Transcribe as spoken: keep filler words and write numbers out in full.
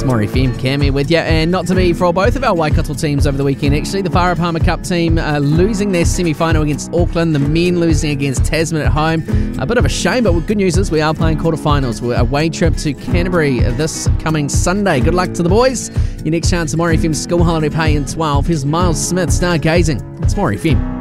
More F M, Cammy with you, and not to be for both of our Waikato teams over the weekend. Actually, the Whareparma Cup team uh, losing their semi-final against Auckland, the men losing against Tasman at home. A bit of a shame, but good news is we are playing quarterfinals. We're away trip to Canterbury this coming Sunday. Good luck to the boys. Your next chance of More F M school holiday pay in twelve. Here's Miles Smith stargazing. It's More F M.